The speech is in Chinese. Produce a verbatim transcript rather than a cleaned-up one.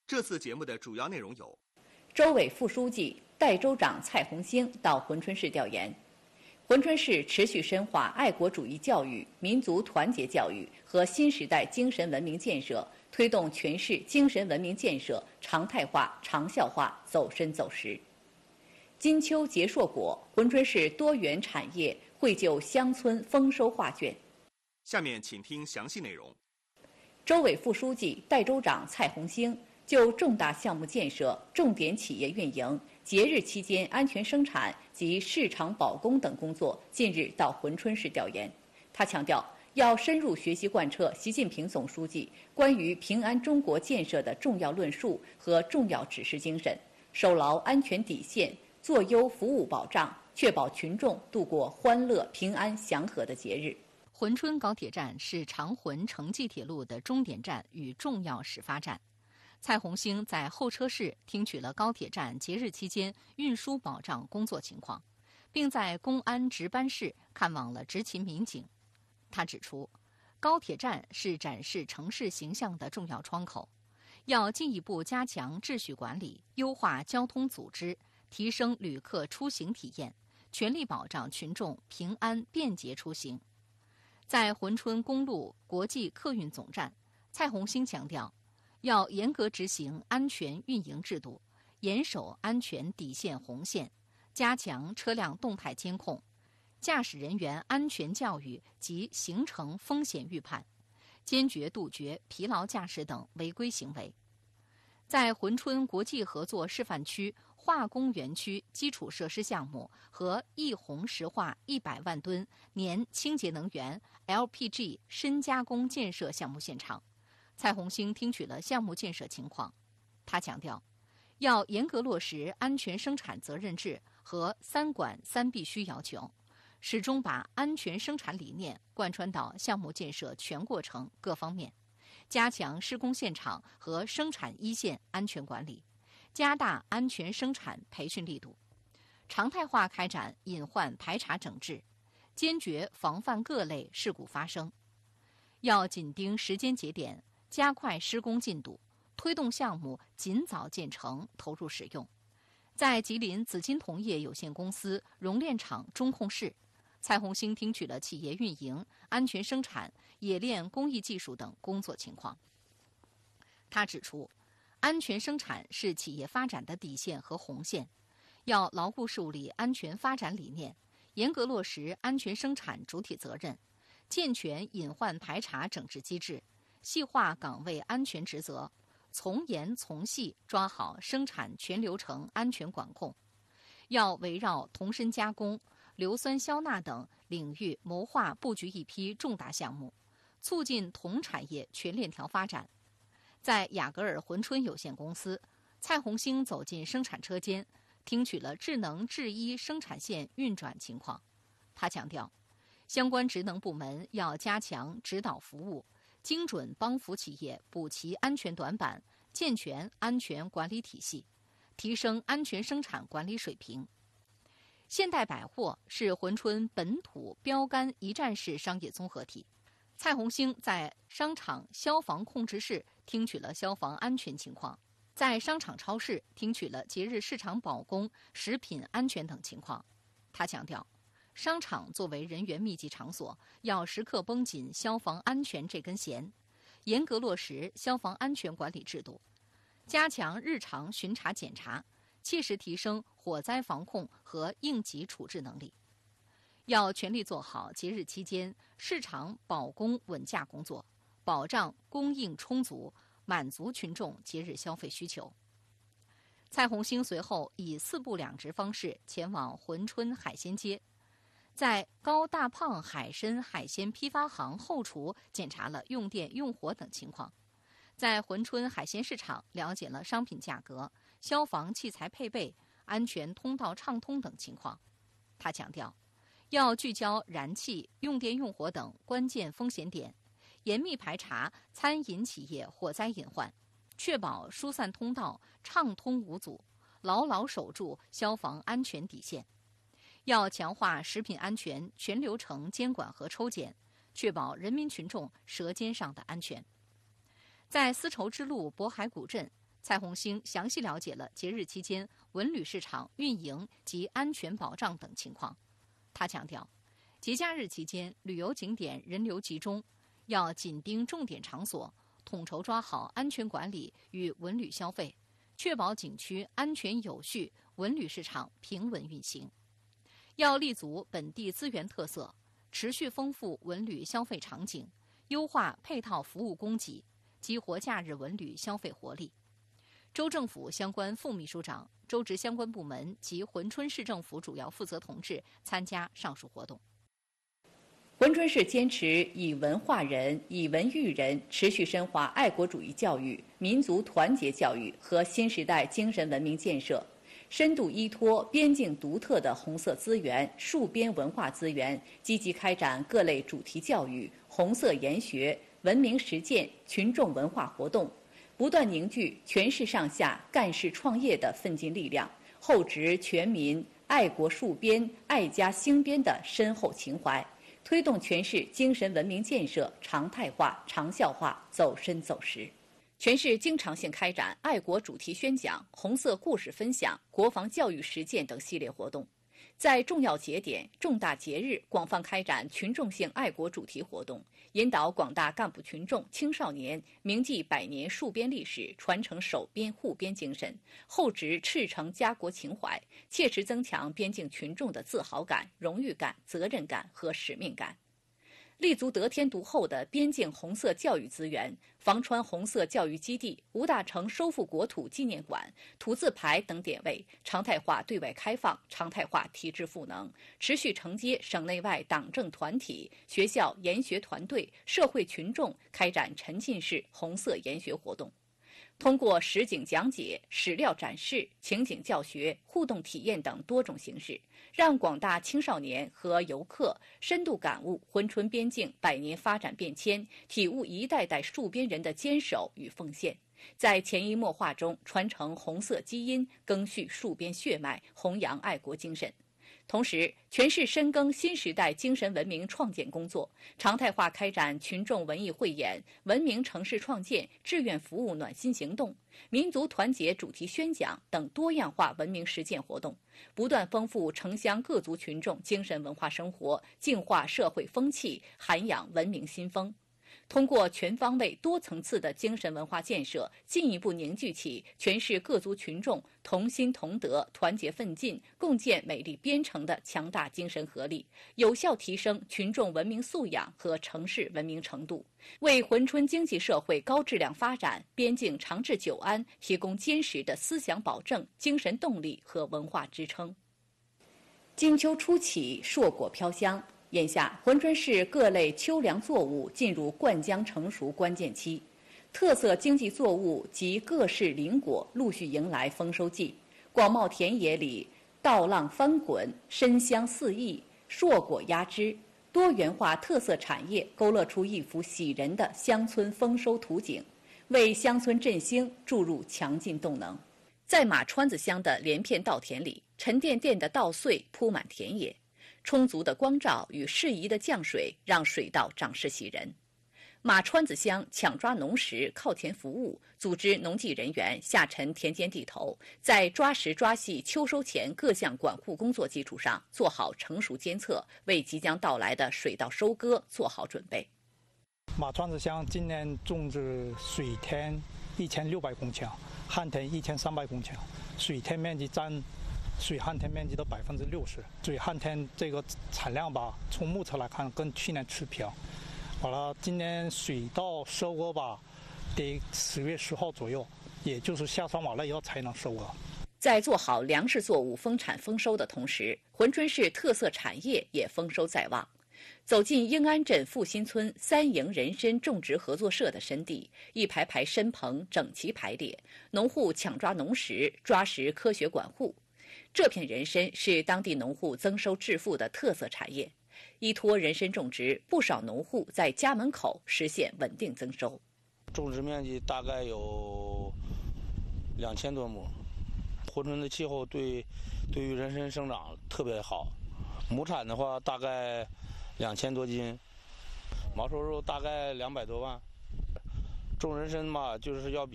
这次节目的主要内容有： 州委副书记、代州长蔡红星到珲春市调研。珲春市持续深化爱国主义教育、民族团结教育和新时代精神文明建设，推动全市精神文明建设常态化、长效化走深走实。金秋结硕果，珲春市多元产业绘就乡村丰收画卷。 下面请听详细内容。 州委副书记、代州长蔡红星就重大项目建设、重点企业运营、节日期间安全生产及市场保供等工作，近日到珲春市调研。他强调，要深入学习贯彻习近平总书记关于平安中国建设的重要论述和重要指示精神，守牢安全底线，做优服务保障，确保群众度过欢乐、平安、祥和的节日。 珲春高铁站是长珲城际铁路的终点站与重要始发站。蔡红星在候车室听取了高铁站节日期间运输保障工作情况，并在公安值班室看望了执勤民警。他指出，高铁站是展示城市形象的重要窗口，要进一步加强秩序管理，优化交通组织，提升旅客出行体验，全力保障群众平安便捷出行。在珲春公路国际客运总站，蔡红星强调，要严格执行安全运营制度，严守安全底线红线，加强车辆动态监控，驾驶人员安全教育及行程风险预判，坚决杜绝疲劳驾驶等违规行为。在珲春国际合作示范区化工园区基础设施项目和益宏石化一百万吨年清洁能源 L P G 深加工建设项目现场，蔡红星听取了项目建设情况。他强调，要严格落实安全生产责任制和三管三必须要求，始终把安全生产理念贯穿到项目建设全过程各方面，加强施工现场和生产一线安全管理，加大安全生产培训力度，常态化开展隐患排查整治，坚决防范各类事故发生。要紧盯时间节点，加快施工进度，推动项目尽早建成投入使用。在吉林紫金铜业有限公司熔炼厂中控室，蔡红星听取了企业运营、安全生产、冶炼工艺技术等工作情况。他指出，安全生产是企业发展的底线和红线，要牢固树立安全发展理念，严格落实安全生产主体责任，健全隐患排查整治机制，细化岗位安全职责，从严从细抓好生产全流程安全管控。要围绕铜砷加工、硫酸消钠等领域谋划布局一批重大项目，促进铜产业全链条发展。在雅戈尔珲春有限公司，蔡红星走进生产车间，听取了智能制衣生产线运转情况。他强调，相关职能部门要加强指导服务，精准帮扶企业补齐安全短板，健全安全管理体系，提升安全生产管理水平。现代百货是珲春本土标杆一站式商业综合体。蔡红星在商场消防控制室听取了消防安全情况，在商场超市听取了节日市场保供、食品安全等情况。他强调，商场作为人员密集场所，要时刻绷紧消防安全这根弦，严格落实消防安全管理制度，加强日常巡查检查，切实提升火灾防控和应急处置能力。要全力做好节日期间市场保供稳价工作，保障供应充足，满足群众节日消费需求。蔡红星随后以四步两直方式前往珲春海鲜街，在高大胖海参海鲜批发行后厨检查了用电用火等情况，在珲春海鲜市场了解了商品价格、消防器材配备、安全通道畅通等情况。他强调，要聚焦燃气、用电用火等关键风险点，严密排查餐饮企业火灾隐患，确保疏散通道畅通无阻，牢牢守住消防安全底线。要强化食品安全全流程监管和抽检，确保人民群众舌尖上的安全。在丝绸之路渤海古镇， 蔡红星详细了解了节日期间文旅市场运营及安全保障等情况。他强调，节假日期间旅游景点人流集中，要紧盯重点场所，统筹抓好安全管理与文旅消费，确保景区安全有序，文旅市场平稳运行。要立足本地资源特色，持续丰富文旅消费场景，优化配套服务供给，激活假日文旅消费活力。州政府相关副秘书长、州直相关部门及珲春市政府主要负责同志参加上述活动。 珲春市坚持以文化人、以文育人，持续深化爱国主义教育、民族团结教育和新时代精神文明建设，深度依托边境独特的红色资源、戍边文化资源，积极开展各类主题教育、红色研学、文明实践、群众文化活动，不断凝聚全市上下干事创业的奋进力量，厚植全民爱国戍边、爱家兴边的深厚情怀，推动全市精神文明建设常态化、长效化走深走实。全市经常性开展爱国主题宣讲、红色故事分享、国防教育实践等系列活动，在重要节点、重大节日广泛开展群众性爱国主题活动，引导广大干部群众、青少年铭记百年戍边历史，传承守边护边精神，厚植赤诚家国情怀，切实增强边境群众的自豪感、荣誉感、责任感和使命感。立足得天独厚的边境红色教育资源，房川红色教育基地、吴大成收复国土纪念馆、土字牌等点位，常态化对外开放，常态化体制赋能，持续承接省内外党政团体、学校研学团队、社会群众开展沉浸式红色研学活动。通过实景讲解、史料展示、情景教学、互动体验等多种形式，让广大青少年和游客深度感悟珲春边境百年发展变迁，体悟一代代戍边人的坚守与奉献，在潜移默化中传承红色基因，赓续戍边血脉，弘扬爱国精神。同时，全市深耕新时代精神文明创建工作，常态化开展群众文艺汇演、文明城市创建、志愿服务暖心行动、民族团结主题宣讲等多样化文明实践活动，不断丰富城乡各族群众精神文化生活，净化社会风气，涵养文明新风。通过全方位、多层次的精神文化建设，进一步凝聚起全市各族群众同心同德、团结奋进、共建美丽边城的强大精神合力，有效提升群众文明素养和城市文明程度，为珲春经济社会高质量发展、边境长治久安提供坚实的思想保证、精神动力和文化支撑。金秋初起，硕果飘香。眼下，珲春市各类秋粮作物进入灌浆成熟关键期，特色经济作物及各式林果陆续迎来丰收季。广袤田野里，稻浪翻滚，深香四溢，硕果压枝，多元化特色产业勾勒出一幅喜人的乡村丰收图景，为乡村振兴注入强劲动能。在马川子乡的连片稻田里，沉甸甸的稻穗铺满田野。充足的光照与适宜的降水让水稻长势喜人。马川子乡抢抓农时靠前服务，组织农技人员下沉田间地头，在抓实抓细秋收前各项管护工作基础上，做好成熟监测，为即将到来的水稻收割做好准备。 马川子乡今年种植水田一千六百公顷，旱田一千三百公顷，水田面积占水旱田面积的百分之六十。水旱田这个产量吧，从目测来看跟去年持平。完了，今年水稻收割吧，得十月十号左右，也就是下霜完了以后才能收割。 在做好粮食作物丰产丰收的同时，珲春市特色产业也丰收在望。走进英安镇富新村三营人参种植合作社的深地，一排排参棚整齐排列，农户抢抓农时，抓实科学管护。这片人参是当地农户增收致富的特色产业。依托人参种植，不少农户在家门口实现稳定增收。 种植面积大概有两千多亩。珲春的气候对对于人参生长特别好，亩产的话大概两千多斤，毛收入大概两百多万。种人参嘛，就是要比